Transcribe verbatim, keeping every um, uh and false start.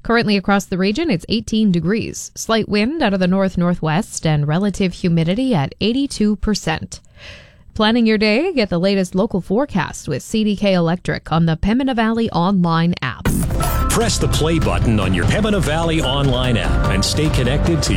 Currently across the region, it's eighteen degrees. Slight wind out of the north-northwest and relative humidity at eighty-two percent. Planning your day? Get the latest local forecast with C D K Electric on the Pembina Valley online app. Press the play button on your Pembina Valley online app and stay connected to